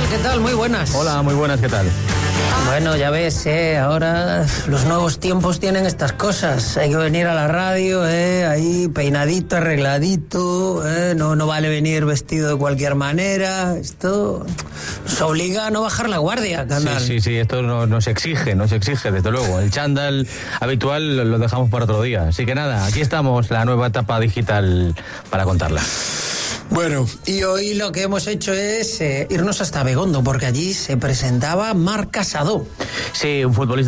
¿qué tal? Muy buenas. Hola, muy buenas, ¿qué tal? Bueno, ya ves, ahora los nuevos tiempos tienen estas cosas. Hay que venir a la radio, ahí peinadito, arregladito, no vale venir vestido de cualquier manera. Esto nos obliga a no bajar la guardia, canal. Sí, esto nos exige, desde luego. El chándal habitual lo dejamos para otro día. Así que nada, aquí estamos, la nueva etapa digital para contarla. Bueno, y hoy lo que hemos hecho es irnos hasta Begondo, porque allí se presentaba Marc Casado. Sí, un futbolista